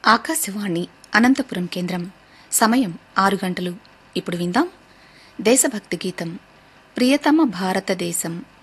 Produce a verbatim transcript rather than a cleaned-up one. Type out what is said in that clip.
ఆకాశవాణి అనంతపురం కేంద్రం. సమయం ఆరు గంటలు. ఇప్పుడు విందాం దేశభక్తి గీతం. ప్రియతమ భారతదేశం